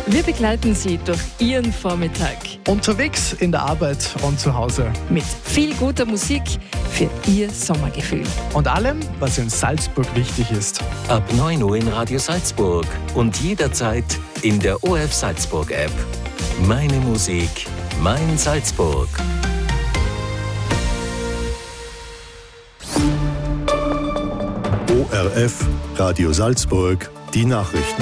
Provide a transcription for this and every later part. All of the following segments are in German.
Wir begleiten Sie durch Ihren Vormittag. Unterwegs, in der Arbeit und zu Hause. Mit viel guter Musik für Ihr Sommergefühl. Und allem, was in Salzburg wichtig ist. Ab 9 Uhr in Radio Salzburg und jederzeit in der ORF Salzburg App. Meine Musik, mein Salzburg. ORF Radio Salzburg, die Nachrichten.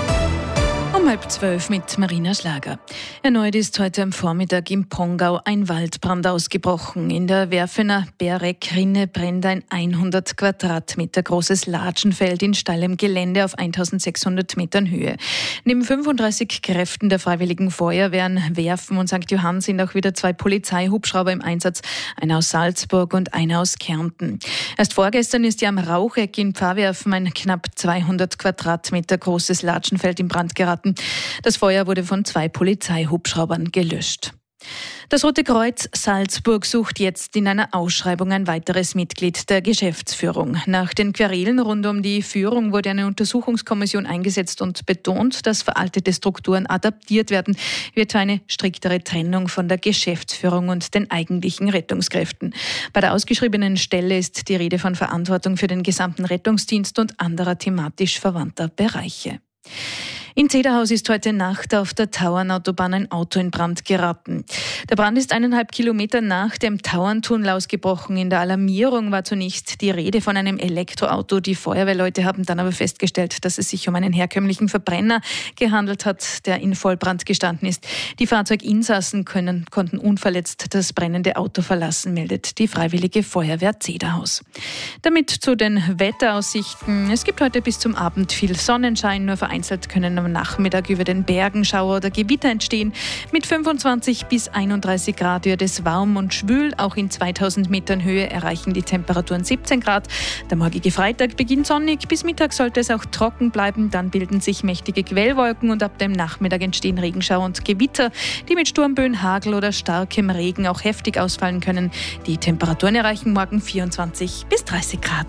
Um 11:30 mit Marina Schlager. Erneut ist heute am Vormittag im Pongau ein Waldbrand ausgebrochen. In der Werfener Berek-Rinne brennt ein 100 Quadratmeter großes Latschenfeld in steilem Gelände auf 1600 Metern Höhe. Neben 35 Kräften der Freiwilligen Feuerwehren, Werfen und St. Johann sind auch wieder 2 Polizeihubschrauber im Einsatz, einer aus Salzburg und einer aus Kärnten. Erst vorgestern ist ja am Raucheck in Pfarrwerfen ein knapp 200 Quadratmeter großes Latschenfeld in Brand geraten. Das Feuer wurde von 2 Polizeihubschraubern gelöscht. Das Rote Kreuz Salzburg sucht jetzt in einer Ausschreibung ein weiteres Mitglied der Geschäftsführung. Nach den Querelen rund um die Führung wurde eine Untersuchungskommission eingesetzt und betont, dass veraltete Strukturen adaptiert werden, wie etwa eine striktere Trennung von der Geschäftsführung und den eigentlichen Rettungskräften. Bei der ausgeschriebenen Stelle ist die Rede von Verantwortung für den gesamten Rettungsdienst und anderer thematisch verwandter Bereiche. In Zederhaus ist heute Nacht auf der Tauernautobahn ein Auto in Brand geraten. Der Brand ist 1,5 Kilometer nach dem Tauerntunnel ausgebrochen. In der Alarmierung war zunächst die Rede von einem Elektroauto. Die Feuerwehrleute haben dann aber festgestellt, dass es sich um einen herkömmlichen Verbrenner gehandelt hat, der in Vollbrand gestanden ist. Die Fahrzeuginsassen konnten unverletzt das brennende Auto verlassen, meldet die Freiwillige Feuerwehr Zederhaus. Damit zu den Wetteraussichten. Es gibt heute bis zum Abend viel Sonnenschein, nur vereinzelt können am Nachmittag über den Bergen Schauer oder Gewitter entstehen. Mit 25 bis 31 Grad wird es warm und schwül. Auch in 2000 Metern Höhe erreichen die Temperaturen 17 Grad. Der morgige Freitag beginnt sonnig. Bis Mittag sollte es auch trocken bleiben. Dann bilden sich mächtige Quellwolken und ab dem Nachmittag entstehen Regenschauer und Gewitter, die mit Sturmböen, Hagel oder starkem Regen auch heftig ausfallen können. Die Temperaturen erreichen morgen 24 bis 30 Grad.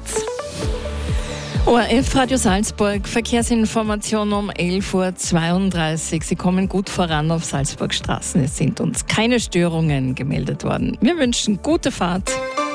ORF Radio Salzburg, Verkehrsinformation um 11:32 Uhr. Sie kommen gut voran auf Salzburg Straßen. Es sind uns keine Störungen gemeldet worden. Wir wünschen gute Fahrt.